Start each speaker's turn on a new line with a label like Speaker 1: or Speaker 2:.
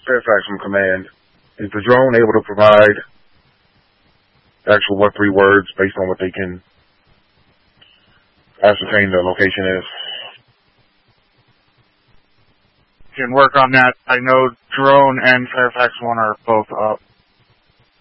Speaker 1: Fairfax from Command. Is the drone able to provide actual what 3 words based on what they can ascertain the location is?
Speaker 2: Can work on that. I know Drone and Fairfax 1 are both up.